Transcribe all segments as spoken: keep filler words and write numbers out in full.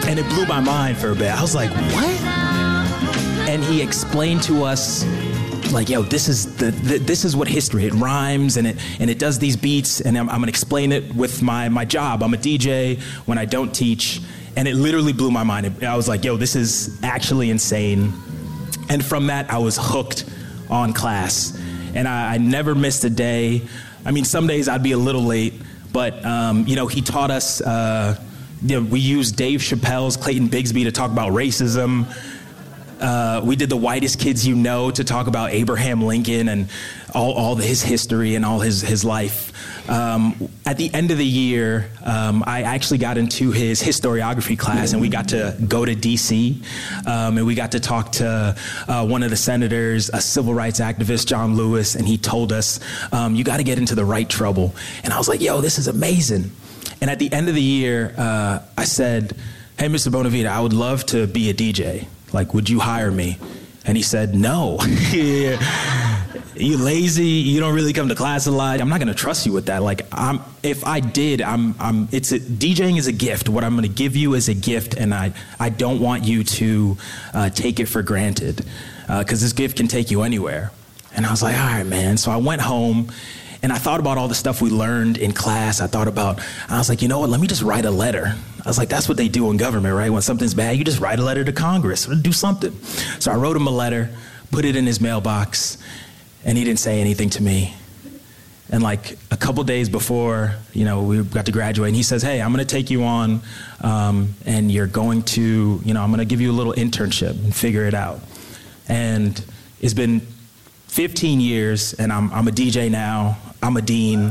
And it blew my mind for a bit. I was like, what? And he explained to us, like, yo, this is the, the this is what history, it rhymes and it and it does these beats, and I'm, I'm gonna explain it with my my job. I'm a D J when I don't teach, and it literally blew my mind. I was like, yo, this is actually insane. And from that, I was hooked on class, and I, I never missed a day. I mean, some days I'd be a little late, but um, you know, he taught us. Uh, you know, we used Dave Chappelle's Clayton Bigsby to talk about racism. Uh, we did the Whitest Kids You Know to talk about Abraham Lincoln and all, all his history and all his, his life. Um, at the end of the year, um, I actually got into his historiography class, and we got to go to D C, um, and we got to talk to uh, one of the senators, a civil rights activist, John Lewis, and he told us, um, you got to get into the right trouble. And I was like, yo, this is amazing. And at the end of the year, uh, I said, hey, Mister Bonavita, I would love to be a D J. Like, would you hire me? And he said, no. You lazy, you don't really come to class a lot. I'm not gonna trust you with that. Like, I'm, if I did, I'm, I'm, it's a, DJing is a gift. What I'm gonna give you is a gift, and I, I don't want you to uh, take it for granted, because uh, this gift can take you anywhere. And I was like, all right, man. So I went home, and I thought about all the stuff we learned in class. I thought about, I was like, you know what, let me just write a letter. I was like, that's what they do in government, right? When something's bad, you just write a letter to Congress or do something. So I wrote him a letter, put it in his mailbox, and he didn't say anything to me. And like a couple days before, you know, we got to graduate, and he says, hey, I'm gonna take you on, um, and you're going to, you know, I'm gonna give you a little internship and figure it out. And it's been fifteen years, and I'm, I'm a D J now, I'm a dean.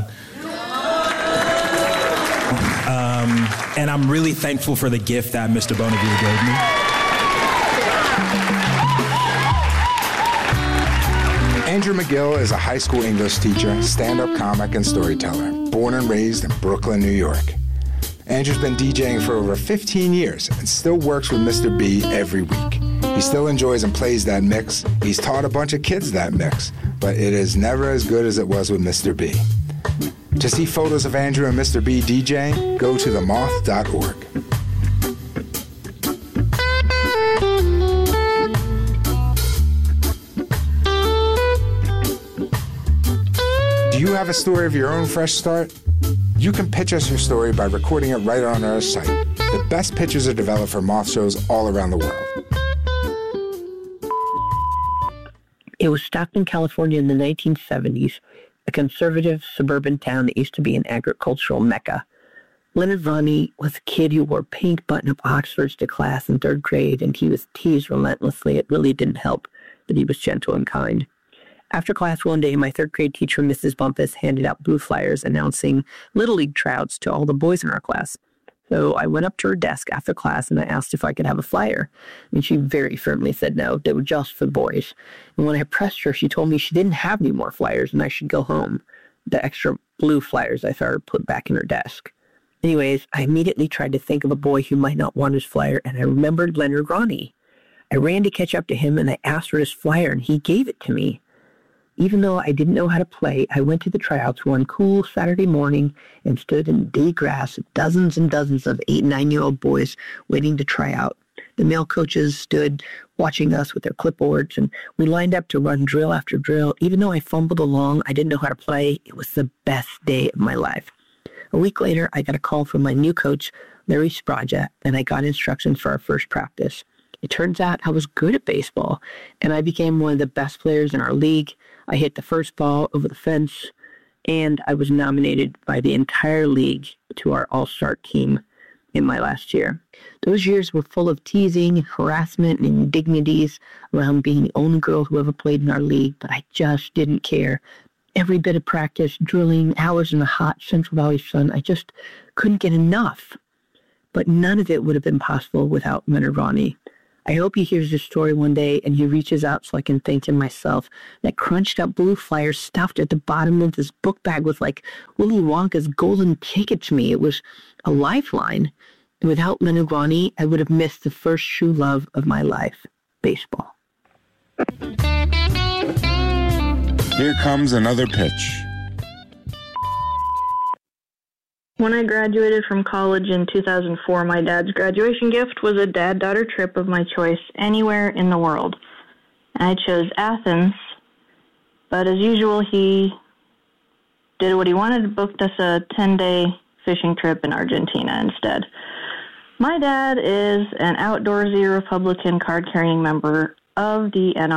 Um, and I'm really thankful for the gift that Mister Bonavita gave me. Andrew McGill is a high school English teacher, stand-up comic, and storyteller, born and raised in Brooklyn, New York. Andrew's been DJing for over fifteen years and still works with Mister B every week. He still enjoys and plays that mix. He's taught a bunch of kids that mix, but it is never as good as it was with Mister B. To see photos of Andrew and Mister B DJing, go to the moth dot org. Do you have a story of your own fresh start? You can pitch us your story by recording it right on our site. The best pitches are developed for Moth shows all around the world. It was Stockton, California in the nineteen seventies, a conservative suburban town that used to be an agricultural mecca. Leonard Ronnie was a kid who wore pink button-up Oxfords to class in third grade, and he was teased relentlessly. It really didn't help that he was gentle and kind. After class one day, my third grade teacher, Missus Bumpus, handed out blue flyers announcing Little League tryouts to all the boys in our class. So I went up to her desk after class and I asked if I could have a flyer. And she very firmly said no, they were just for boys. And when I pressed her, she told me she didn't have any more flyers and I should go home. The extra blue flyers I saw her put back in her desk. Anyways, I immediately tried to think of a boy who might not want his flyer, and I remembered Leonard Ronnie. I ran to catch up to him and I asked for his flyer, and he gave it to me. Even though I didn't know how to play, I went to the tryouts one cool Saturday morning and stood in day grass with dozens and dozens of eight and nine-year-old boys waiting to try out. The male coaches stood watching us with their clipboards, and we lined up to run drill after drill. Even though I fumbled along, I didn't know how to play. It was the best day of my life. A week later, I got a call from my new coach, Larry Spraja, and I got instructions for our first practice. It turns out I was good at baseball, and I became one of the best players in our league. I hit the first ball over the fence, and I was nominated by the entire league to our all-star team in my last year. Those years were full of teasing, harassment, and indignities around being the only girl who ever played in our league, but I just didn't care. Every bit of practice, drilling, hours in the hot Central Valley sun, I just couldn't get enough. But none of it would have been possible without Leonard Ronnie. I hope he hears this story one day and he reaches out so I can thank him myself. That crunched up blue flyer stuffed at the bottom of this book bag was like Willy Wonka's golden ticket to me. It was a lifeline. And without Leonard Ronnie, I would have missed the first true love of my life, baseball. Here comes another pitch. When I graduated from college in two thousand four, my dad's graduation gift was a dad-daughter trip of my choice anywhere in the world. I chose Athens, but as usual, he did what he wanted, booked us a ten-day fishing trip in Argentina instead. My dad is an outdoorsy Republican card-carrying member of the N R A.